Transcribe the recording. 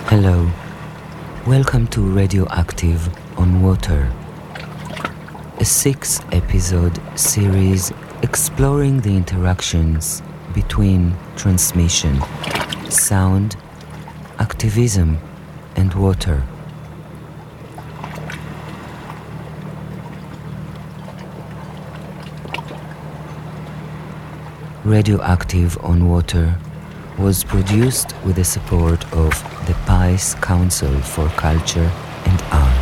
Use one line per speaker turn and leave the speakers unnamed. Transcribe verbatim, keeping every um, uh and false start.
Hello, welcome to Radioactive on Water, a six-episode series exploring the interactions between transmission, sound, activism, and water. Radioactive on Water was produced with the support of the Pice Council for Culture and Art.